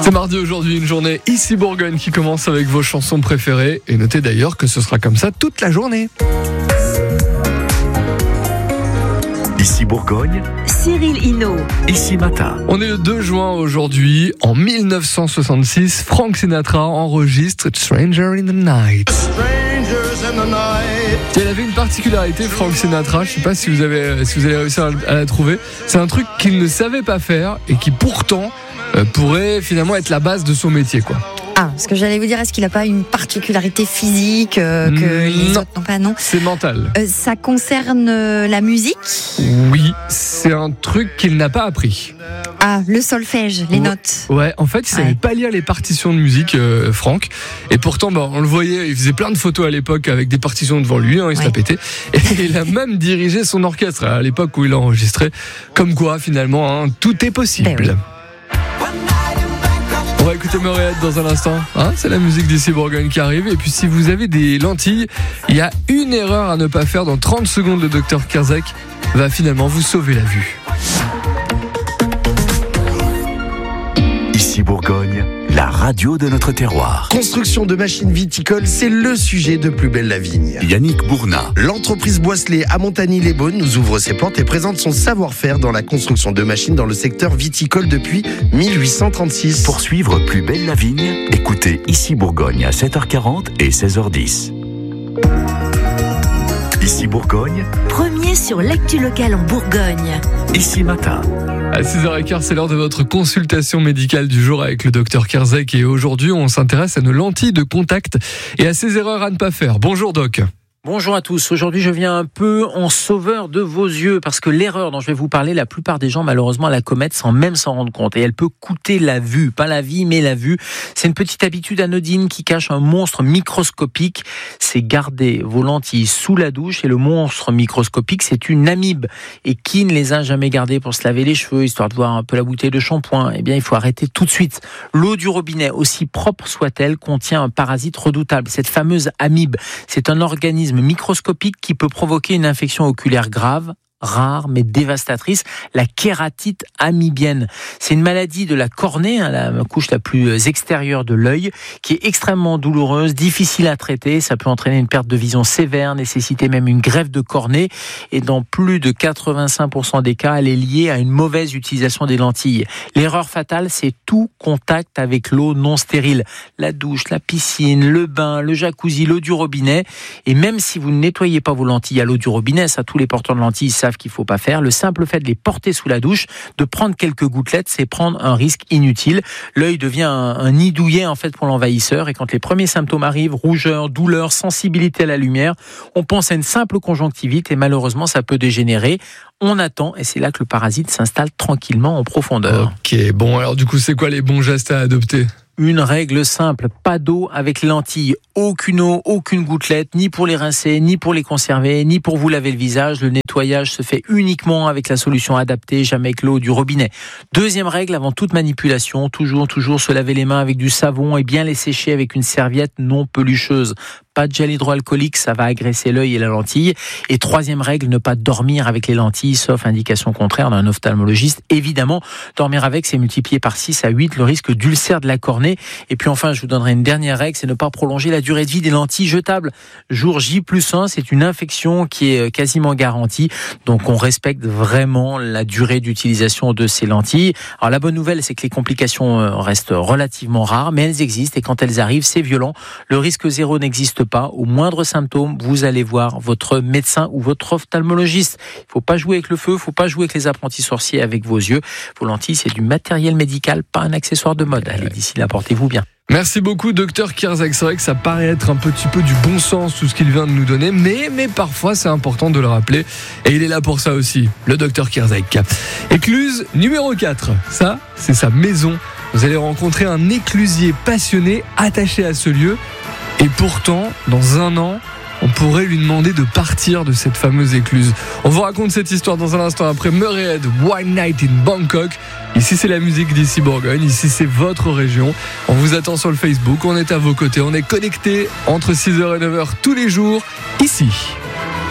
C'est mardi aujourd'hui, une journée ici Bourgogne qui commence avec vos chansons préférées. Et notez d'ailleurs que ce sera comme ça toute la journée. Ici Bourgogne, Cyril Hinault. Ici Matin. On est le 2 juin aujourd'hui. En 1966, Frank Sinatra enregistre Stranger in the Night. Et elle avait une particularité, Frank Sinatra, je ne sais pas si vous allez réussir à la trouver. C'est un truc qu'il ne savait pas faire et qui pourtant pourrait finalement être la base de son métier, quoi. Ah, ce que j'allais vous dire, est-ce qu'il n'a pas une particularité physique que les autres n'ont pas? Non. C'est mental. Ça concerne la musique? Oui, c'est un truc qu'il n'a pas appris. Ah, le solfège, les notes. Ouais, en fait, il savait pas lire les partitions de musique, Franck. Et pourtant, on le voyait, il faisait plein de photos à l'époque avec des partitions devant lui, il se la pétait. Et il a même dirigé son orchestre à l'époque où il a enregistré. Comme quoi, finalement, tout est possible. Ben oui. On va écouter Moréette dans un instant. C'est la musique d'ici Bourgogne qui arrive. Et puis si vous avez des lentilles, il y a une erreur à ne pas faire. Dans 30 secondes, le docteur Kerzek va finalement vous sauver la vue. Ici Bourgogne, la radio de notre terroir. Construction de machines viticoles, c'est le sujet de Plus belle la vigne. Yannick Bournat. L'entreprise Boisselet à Montagny-les-Beaunes nous ouvre ses portes et présente son savoir-faire dans la construction de machines dans le secteur viticole depuis 1836. Pour suivre Plus belle la vigne, écoutez Ici Bourgogne à 7h40 et 16h10. Ici Bourgogne, Premier sur l'actu locale en Bourgogne. Ici Matin. À 6h15, c'est l'heure de votre consultation médicale du jour avec le docteur Kerzek. Et aujourd'hui, on s'intéresse à nos lentilles de contact et à ces erreurs à ne pas faire. Bonjour Doc. Bonjour à tous. Aujourd'hui, je viens un peu en sauveur de vos yeux parce que l'erreur dont je vais vous parler, la plupart des gens, malheureusement, la commettent sans même s'en rendre compte. Et elle peut coûter la vue. Pas la vie, mais la vue. C'est une petite habitude anodine qui cache un monstre microscopique. C'est garder vos lentilles sous la douche. Et le monstre microscopique, c'est une amibe. Et qui ne les a jamais gardées pour se laver les cheveux, histoire de voir un peu la bouteille de shampoing? Eh bien, il faut arrêter tout de suite. L'eau du robinet, aussi propre soit-elle, contient un parasite redoutable. Cette fameuse amibe, c'est un organisme microscopique qui peut provoquer une infection oculaire grave, rare mais dévastatrice, la kératite amibienne. C'est une maladie de la cornée, la couche la plus extérieure de l'œil, qui est extrêmement douloureuse, difficile à traiter. Ça peut entraîner une perte de vision sévère, nécessiter même une greffe de cornée. Et dans plus de 85% des cas, elle est liée à une mauvaise utilisation des lentilles. L'erreur fatale, c'est tout contact avec l'eau non stérile. La douche, la piscine, le bain, le jacuzzi, l'eau du robinet. Et même si vous ne nettoyez pas vos lentilles à l'eau du robinet, ça, tous les porteurs de lentilles savent qu'il ne faut pas faire. Le simple fait de les porter sous la douche, de prendre quelques gouttelettes, c'est prendre un risque inutile. L'œil devient un nid douillet en fait pour l'envahisseur, et quand les premiers symptômes arrivent, rougeur, douleur, sensibilité à la lumière, on pense à une simple conjonctivite et malheureusement ça peut dégénérer. On attend et c'est là que le parasite s'installe tranquillement en profondeur. Ok, bon alors du coup c'est quoi les bons gestes à adopter ? Une règle simple, pas d'eau avec les lentilles, aucune eau, aucune gouttelette, ni pour les rincer, ni pour les conserver, ni pour vous laver le visage. Le nettoyage se fait uniquement avec la solution adaptée, jamais avec l'eau du robinet. Deuxième règle, avant toute manipulation, toujours se laver les mains avec du savon et bien les sécher avec une serviette non pelucheuse. Pas de gel hydroalcoolique, ça va agresser l'œil et la lentille. Et troisième règle, ne pas dormir avec les lentilles, sauf indication contraire d'un ophtalmologiste. Évidemment, dormir avec, c'est multiplié par 6 à 8 le risque d'ulcère de la cornée. Et puis enfin, je vous donnerai une dernière règle, c'est ne pas prolonger la durée de vie des lentilles jetables. Jour J+1, c'est une infection qui est quasiment garantie. Donc on respecte vraiment la durée d'utilisation de ces lentilles. Alors la bonne nouvelle, c'est que les complications restent relativement rares, mais elles existent et quand elles arrivent, c'est violent. Le risque zéro n'existe pas. Au moindre symptôme, vous allez voir votre médecin ou votre ophtalmologiste. Il ne faut pas jouer avec le feu, il ne faut pas jouer avec les apprentis sorciers avec vos yeux. Vos lentilles, c'est du matériel médical, pas un accessoire de mode. Allez, d'ici là, portez-vous bien. Merci beaucoup docteur Kerzek. C'est vrai que ça paraît être un petit peu du bon sens tout ce qu'il vient de nous donner, mais parfois c'est important de le rappeler et il est là pour ça aussi, le docteur Kerzek. Écluse numéro 4, ça c'est sa maison. Vous allez rencontrer un éclusier passionné attaché à ce lieu. Et pourtant, dans un an, on pourrait lui demander de partir de cette fameuse écluse. On vous raconte cette histoire dans un instant après Moréette, One Night in Bangkok. Ici, c'est la musique d'ici Bourgogne. Ici, c'est votre région. On vous attend sur le Facebook. On est à vos côtés. On est connectés entre 6h et 9h tous les jours. Ici.